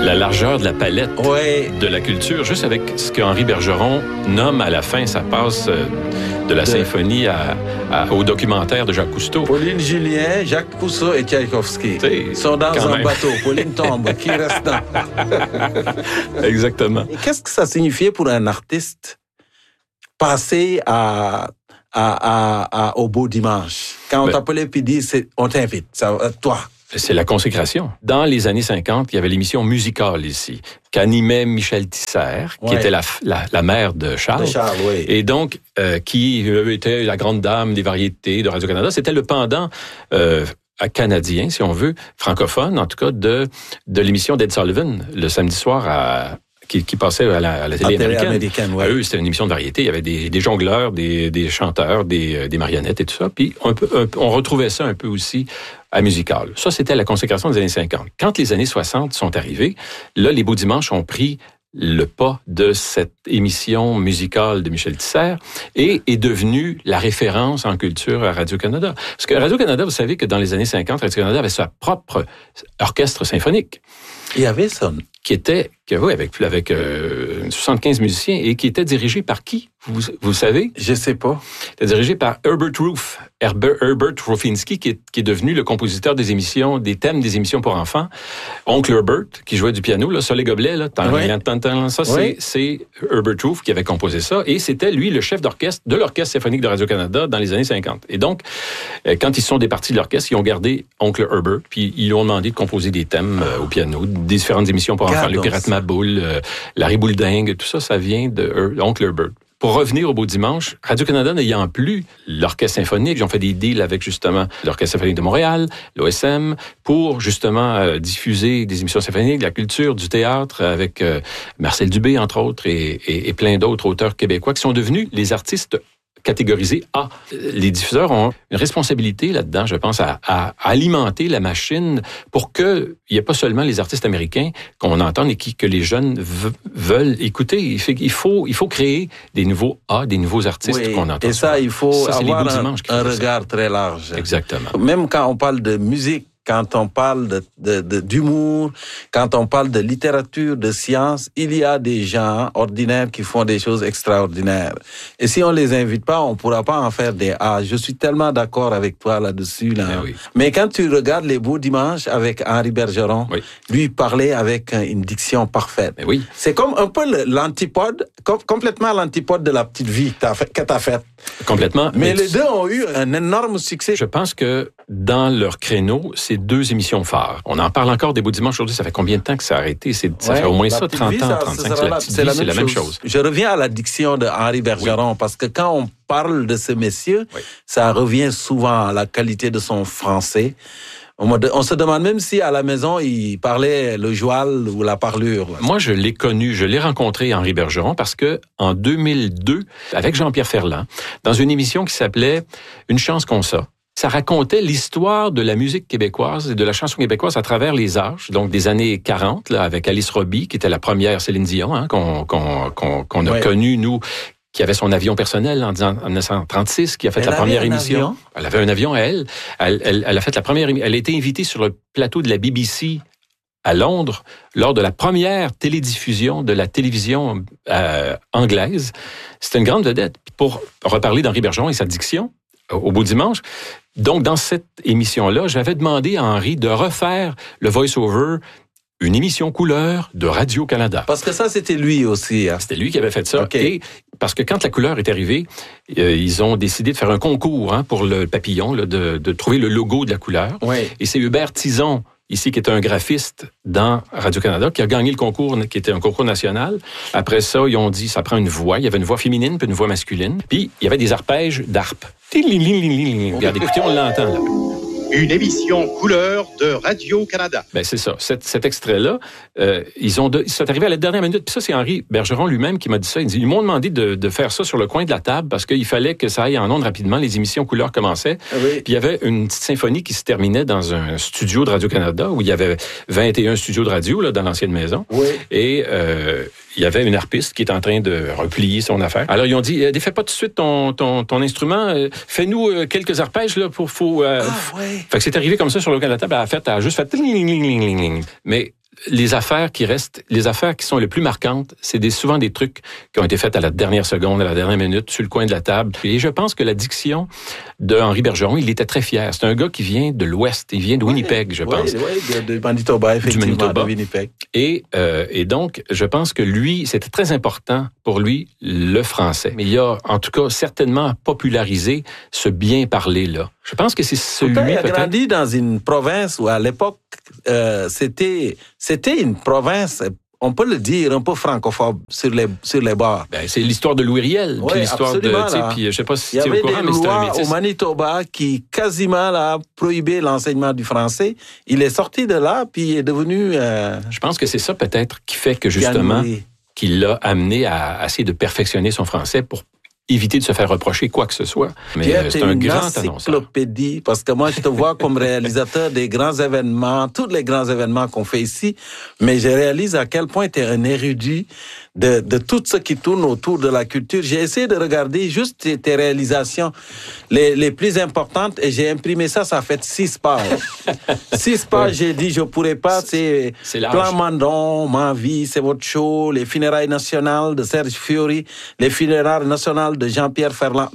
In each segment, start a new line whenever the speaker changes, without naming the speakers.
la largeur de la palette de la culture, juste avec ce qu'Henri Bergeron nomme à la fin, ça passe de la symphonie au documentaire de Jacques Cousteau.
Pauline Julien, Jacques Cousteau et Tchaïkovski sont dans un bateau. Pauline tombe, qui reste dans...
Exactement.
Et qu'est-ce que ça signifiait pour un artiste passer au beau dimanche? Quand on t'appelait puis dit, on t'invite, toi.
C'est la consécration. Dans les années 50, il y avait l'émission musicale ici, qu'animait Michel Tisser, qui était la mère de Charles. Et donc, qui était la grande dame des variétés de Radio-Canada. C'était le pendant canadien, si on veut, francophone, en tout cas, de l'émission d'Ed Sullivan, le samedi soir qui passait à la télé américaine. Eux, c'était une émission de variété. Il y avait des jongleurs, des chanteurs, des marionnettes et tout ça. Puis on retrouvait ça un peu aussi à Musical. Ça, c'était la consécration des années 50. Quand les années 60 sont arrivées, là, les Beaux Dimanches ont pris le pas de cette émission musicale de Michel Tisser et est devenue la référence en culture à Radio-Canada. Parce que Radio-Canada, vous savez que dans les années 50, Radio-Canada avait sa propre orchestre symphonique.
Il y avait ça.
Avec 75 musiciens et qui était dirigé par qui? Vous savez?
Je sais pas.
C'était dirigé par Herbert Rufinski, qui est devenu le compositeur des thèmes des émissions pour enfants. Oncle Herbert, qui jouait du piano, là, Sol et Gobelet, là, ça, c'est Herbert Roof qui avait composé ça, et c'était lui le chef d'orchestre de l'Orchestre symphonique de Radio-Canada dans les années 50. Et donc, quand ils sont départis de l'orchestre, ils ont gardé Oncle Herbert, puis ils lui ont demandé de composer des thèmes au piano, des différentes émissions pour enfants, le Pirate Maboule, Larry Boulding, tout ça, ça vient de Oncle Herbert. Pour revenir au Beau Dimanche, Radio-Canada n'ayant plus l'Orchestre symphonique, ils ont fait des deals avec justement l'Orchestre symphonique de Montréal, l'OSM, pour justement diffuser des émissions symphoniques, de la culture, du théâtre, avec Marcel Dubé, entre autres, et plein d'autres auteurs québécois qui sont devenus les artistes catégorisés A. Les diffuseurs ont une responsabilité là-dedans, je pense, à alimenter la machine pour qu'il n'y ait pas seulement les artistes américains qu'on entend et que les jeunes veulent écouter. Il faut créer des nouveaux A, des nouveaux artistes qu'on entend.
Et ça, il faut avoir un regard très large.
Exactement.
Même quand on parle de musique, quand on parle d'humour, quand on parle de littérature, de science, il y a des gens ordinaires qui font des choses extraordinaires. Et si on les invite pas, on pourra pas en faire des A. Je suis tellement d'accord avec toi là-dessus. Mais quand tu regardes les Beaux Dimanches avec Henri Bergeron, lui parlait avec une diction parfaite. C'est comme un peu l'antipode, complètement l'antipode de La Petite Vie que t'as faite.
Complètement.
Mais les deux ont eu un énorme succès.
Je pense que dans leur créneau, c'est deux émissions phares. On en parle encore des Beaux Dimanches aujourd'hui. Ça fait combien de temps que ça a arrêté? Ça fait au moins 30 ans, 35.
C'est la même chose. Je reviens à la diction de Henri Bergeron, parce que quand on parle de ce monsieur, ça revient souvent à la qualité de son français. On se demande même si à la maison, il parlait le joual ou la parlure.
Moi, je l'ai connu, je l'ai rencontré, Henri Bergeron, parce que en 2002, avec Jean-Pierre Ferland, dans une émission qui s'appelait « Une chance qu'on ça », ça racontait l'histoire de la musique québécoise et de la chanson québécoise à travers les âges, donc des années 40, là, avec Alice Roby, qui était la première Céline Dion, qu'on a connue, nous, qui avait son avion personnel en 1936, qui a fait la première émission. Elle avait un avion à elle. Elle a fait la première émission. Elle a été invitée sur le plateau de la BBC à Londres lors de la première télédiffusion de la télévision anglaise. C'était une grande vedette. Pour reparler d'Henri Bergeron et sa diction au Beau Dimanche, donc dans cette émission-là, j'avais demandé à Henri de refaire le voice-over, une émission couleur de Radio-Canada.
Parce que ça, c'était lui aussi. Hein?
C'était lui qui avait fait ça. Et parce que quand la couleur est arrivée, ils ont décidé de faire un concours pour le papillon, là, de trouver le logo de la couleur. Et c'est Hubert Tison, ici, qui est un graphiste dans Radio-Canada, qui a gagné le concours, qui était un concours national. Après ça, ils ont dit, ça prend une voix. Il y avait une voix féminine puis une voix masculine. Puis, il y avait des arpèges d'harpe. Regardez, écoutez, on l'entend, là.
Une émission couleur de Radio-Canada.
Ben c'est ça. Cet extrait-là, ils sont arrivés à la dernière minute. Puis ça, c'est Henri Bergeron lui-même qui m'a dit ça. Il dit, ils m'ont demandé de faire ça sur le coin de la table parce qu'il fallait que ça aille en ondes rapidement. Les émissions couleur commençaient. Puis il y avait une petite symphonie qui se terminait dans un studio de Radio-Canada où il y avait 21 studios de radio là, dans l'ancienne maison. Et il y avait une harpiste qui est en train de replier son affaire. Alors, ils ont dit, défais pas tout de suite ton instrument, fais-nous quelques arpèges, là, Fait que c'est arrivé comme ça sur le coin de la table, elle a juste fait... Mais les affaires qui restent, les affaires qui sont les plus marquantes, c'est souvent des trucs qui ont été faits à la dernière seconde, à la dernière minute, sur le coin de la table. Et je pense que la diction de Henri Bergeron, il était très fier. C'est un gars qui vient de l'Ouest, il vient de Winnipeg, je pense.
Oui, de Manitoba, effectivement, de Winnipeg.
Et donc, je pense que lui, c'était très important pour lui, le français. Mais il a, en tout cas, certainement popularisé ce bien parler-là. Je pense que c'est celui,
il a grandi dans une province où, à l'époque, c'était une province, on peut le dire, un peu francophobe sur les bords.
Ben, c'est l'histoire de Louis Riel, puis l'histoire de... Puis, je sais pas si tu es au courant, mais c'est un métis. Il y avait des lois
au Manitoba qui quasiment prohibaient l'enseignement du français. Il est sorti de là, puis il est devenu...
Je pense que c'est ça peut-être qui fait que justement, qu'il l'a amené à essayer de perfectionner son français pour éviter de se faire reprocher quoi que ce soit. Mais c'est un grand annonceur.
Encyclopédie, parce que moi, je te vois comme réalisateur des grands événements, tous les grands événements qu'on fait ici, mais je réalise à quel point tu es un érudit de tout ce qui tourne autour de la culture. J'ai essayé de regarder juste tes réalisations les plus importantes et j'ai imprimé ça fait 6 pages. 6 pages, j'ai dit, je pourrais pas, c'est Plan Mandon, Ma vie, c'est votre show, les funérailles nationales de Serge Fiori, les funérailles nationales de Jean-Pierre Ferland.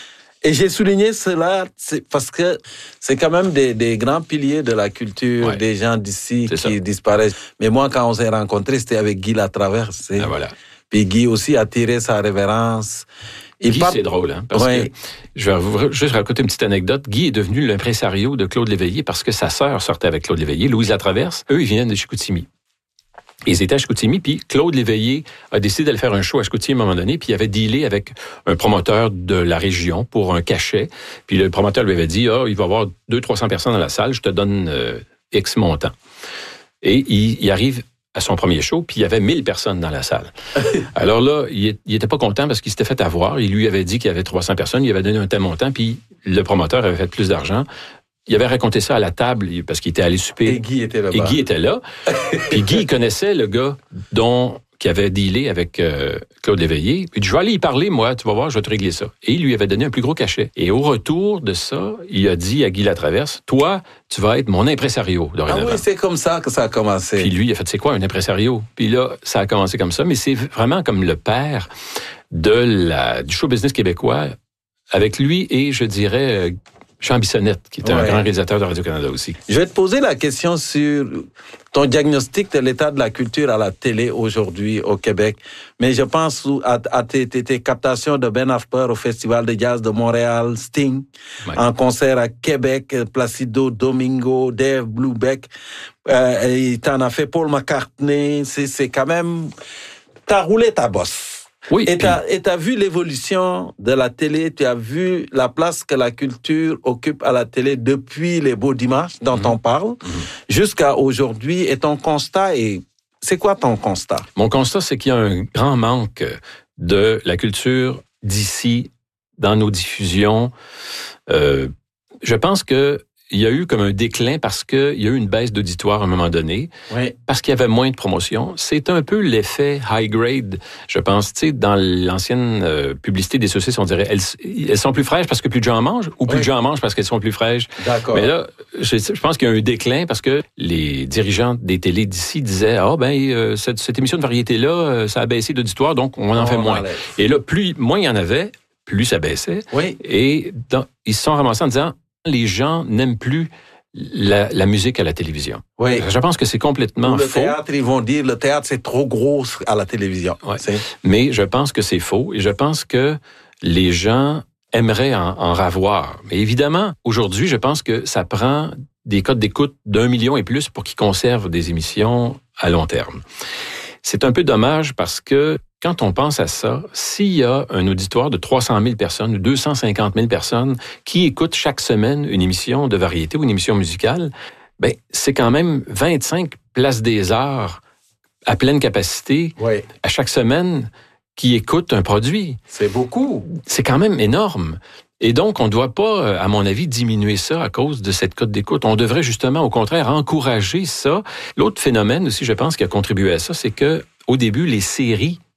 Et j'ai souligné cela parce que c'est quand même des grands piliers de la culture, des gens d'ici qui disparaissent. Mais moi, quand on s'est rencontrés, c'était avec Guy Latraverse.
Voilà.
Puis Guy aussi a tiré sa révérence.
Guy, c'est drôle, hein, parce que je vais juste raconter une petite anecdote. Guy est devenu l'impresario de Claude Léveillé parce que sa sœur sortait avec Claude Léveillé, Louise Latraverse. Eux, ils viennent de Chicoutimi. Ils étaient à Chicoutimi, puis Claude Léveillé a décidé d'aller faire un show à Chicoutimi à un moment donné, puis il avait dealé avec un promoteur de la région pour un cachet. Puis le promoteur lui avait dit, il va y avoir 200-300 personnes dans la salle, je te donne X montant. Et il arrive à son premier show, puis il y avait 1000 personnes dans la salle. Alors là, il était pas content parce qu'il s'était fait avoir. Il lui avait dit qu'il y avait 300 personnes, il avait donné un tel montant, puis le promoteur avait fait plus d'argent. Il avait raconté ça à la table parce qu'il était allé souper.
Et Guy était là-bas.
Et Guy était là. Puis Guy connaissait le gars qui avait dealé avec Claude Léveillé. Puis je vais aller y parler, moi, tu vas voir, je vais te régler ça. Et il lui avait donné un plus gros cachet. Et au retour de ça, il a dit à Guy Latraverse, toi, tu vas être mon impresario dorénavant.
Ah oui, c'est comme ça que ça a commencé.
Puis lui, il a fait, c'est quoi un impresario? Puis là, ça a commencé comme ça. Mais c'est vraiment comme le père du show business québécois. Avec lui et, je dirais... Jean Bissonnette, qui était un grand réalisateur de Radio-Canada aussi.
Je vais te poser la question sur ton diagnostic de l'état de la culture à la télé aujourd'hui au Québec. Mais je pense à tes captations de Ben Harper au Festival de jazz de Montréal, Sting, en concert à Québec, Placido Domingo, Dave Brubeck. Il t'en a fait Paul McCartney. C'est quand même... T'as roulé ta bosse.
Oui,
et t'as vu l'évolution de la télé, tu as vu la place que la culture occupe à la télé depuis les beaux dimanches dont on parle, jusqu'à aujourd'hui. Et ton constat c'est quoi ton constat?
Mon constat, c'est qu'il y a un grand manque de la culture d'ici dans nos diffusions. Je pense que il y a eu comme un déclin parce qu'il y a eu une baisse d'auditoire à un moment donné, parce qu'il y avait moins de promotion. C'est un peu l'effet high grade, je pense. Tu sais, dans l'ancienne publicité des saucisses, on dirait elles sont plus fraîches parce que plus de gens en mangent, ou plus de gens en mangent parce qu'elles sont plus fraîches.
D'accord.
Mais là, je pense qu'il y a eu un déclin parce que les dirigeants des télés d'ici disaient cette émission de variété-là, ça a baissé d'auditoire, donc on en fait moins. Et là, moins il y en avait, plus ça baissait.
Oui.
Et ils se sont ramassés en disant les gens n'aiment plus la musique à la télévision.
Oui.
Je pense que c'est complètement faux.
Le théâtre, ils vont dire, le théâtre, c'est trop gros à la télévision.
Ouais. Mais je pense que c'est faux et je pense que les gens aimeraient en ravoir. Mais évidemment, aujourd'hui, je pense que ça prend des codes d'écoute d'1 million et plus pour qu'ils conservent des émissions à long terme. C'est un peu dommage parce que quand on pense à ça, s'il y a un auditoire de 300 000 personnes ou 250 000 personnes qui écoutent chaque semaine une émission de variété ou une émission musicale, c'est quand même 25 places des arts à pleine capacité à chaque semaine qui écoutent un produit.
C'est beaucoup.
C'est quand même énorme. Et donc, on ne doit pas, à mon avis, diminuer ça à cause de cette cote d'écoute. On devrait justement, au contraire, encourager ça. L'autre phénomène aussi, je pense, qui a contribué à ça, c'est que au début, les séries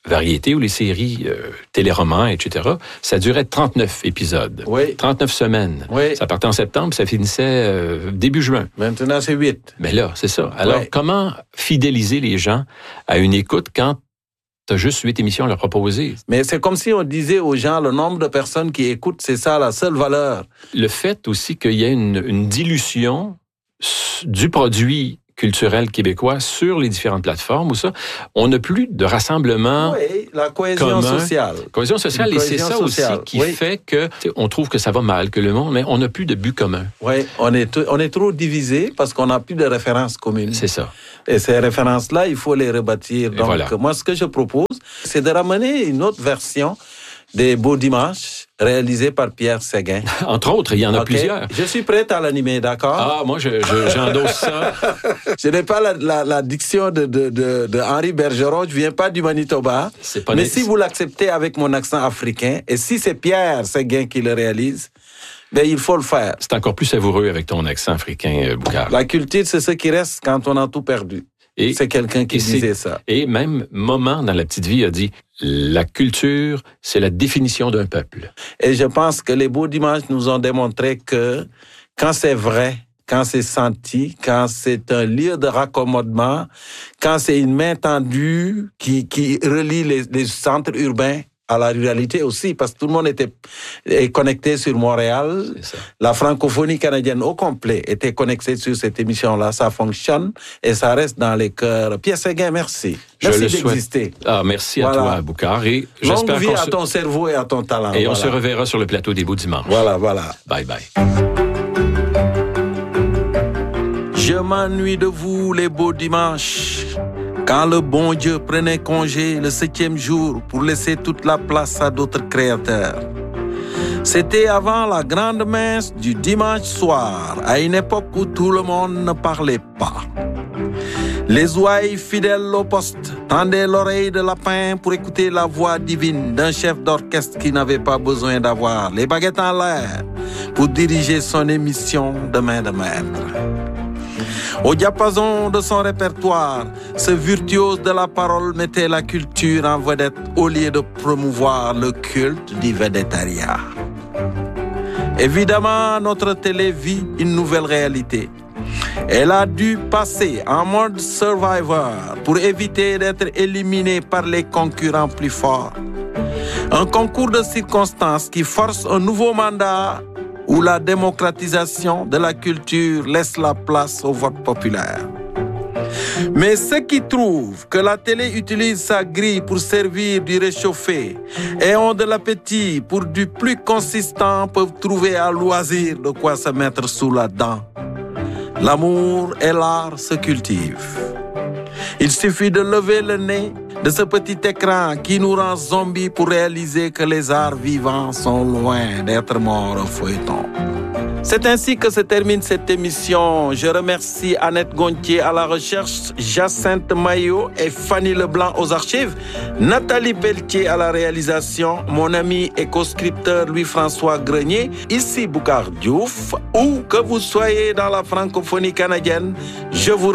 variétés ou les séries téléromans, etc., ça durait 39 épisodes.
Oui.
39 semaines.
Oui.
Ça partait en septembre, ça finissait début juin.
Maintenant, c'est 8.
Mais là, c'est ça. Alors, comment fidéliser les gens à une écoute quand tu as juste 8 émissions à leur proposer?
Mais c'est comme si on disait aux gens, le nombre de personnes qui écoutent, c'est ça la seule valeur.
Le fait aussi qu'il y ait une dilution du produit culturel québécois sur les différentes plateformes, où ça, on n'a plus de rassemblement.
Oui, la cohésion
commun.
sociale.
Cohésion sociale, et c'est ça
sociale.
aussi qui fait que on trouve que ça va mal, que le monde, mais on n'a plus de but commun.
Oui, on est trop divisé parce qu'on n'a plus de références communes.
C'est ça.
Et ces références-là, il faut les rebâtir. Donc,
voilà.
Moi, ce que je propose, c'est de ramener une autre version des Beaux Dimanches, réalisés par Pierre Séguin.
Entre autres, il y en a plusieurs.
Je suis prête à l'animer, d'accord?
Ah, moi, j'endosse ça.
Je n'ai pas la diction de Henri Bergeron, je viens pas du Manitoba. Mais si vous l'acceptez avec mon accent africain, et si c'est Pierre Séguin qui le réalise, ben il faut le faire.
C'est encore plus savoureux avec ton accent africain, Boucard.
La culture, c'est ce qui reste quand on a tout perdu. Et c'est quelqu'un qui disait ça.
Et même Moment dans La Petite Vie a dit « La culture, c'est la définition d'un peuple ».
Et je pense que les Beaux Dimanches nous ont démontré que quand c'est vrai, quand c'est senti, quand c'est un lieu de raccommodement, quand c'est une main tendue qui relie les centres urbains à la ruralité aussi, parce que tout le monde est connecté sur Montréal. La francophonie canadienne au complet était connectée sur cette émission-là. Ça fonctionne et ça reste dans les cœurs. Pierre Séguin, merci. Merci d'exister.
Ah, merci à toi, Boucard. Et
longue vie à ton cerveau et à ton talent.
Et on se reverra sur le plateau des Beaux Dimanches.
Voilà.
Bye bye.
Je m'ennuie de vous, les Beaux Dimanches. Quand le bon Dieu prenait congé le 7e jour pour laisser toute la place à d'autres créateurs. C'était avant la grande messe du dimanche soir, à une époque où tout le monde ne parlait pas. Les ouailles fidèles au poste tendaient l'oreille de lapin pour écouter la voix divine d'un chef d'orchestre qui n'avait pas besoin d'avoir les baguettes en l'air pour diriger son émission de main de maître. Au diapason de son répertoire, ce virtuose de la parole mettait la culture en vedette au lieu de promouvoir le culte du védétariat. Évidemment, notre télé vit une nouvelle réalité. Elle a dû passer en mode Survivor pour éviter d'être éliminée par les concurrents plus forts. Un concours de circonstances qui force un nouveau mandat où la démocratisation de la culture laisse la place au vote populaire. Mais ceux qui trouvent que la télé utilise sa grille pour servir du réchauffé et ont de l'appétit pour du plus consistant peuvent trouver à loisir de quoi se mettre sous la dent. L'amour et l'art se cultivent. Il suffit de lever le nez de ce petit écran qui nous rend zombies pour réaliser que les arts vivants sont loin d'être morts au feuilleton. C'est ainsi que se termine cette émission. Je remercie Annette Gontier à la recherche, Jacinthe Maillot et Fanny Leblanc aux archives, Nathalie Pelletier à la réalisation, mon ami et co-scripteur Louis-François Grenier, ici Boucard Diouf, où que vous soyez dans la francophonie canadienne, je vous